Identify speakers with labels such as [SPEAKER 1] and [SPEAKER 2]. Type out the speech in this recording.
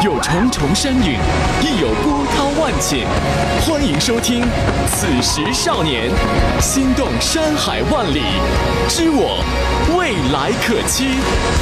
[SPEAKER 1] 有重重山岭，亦有波涛万顷。欢迎收听《此时少年》，心动山海万里，知我未来可期。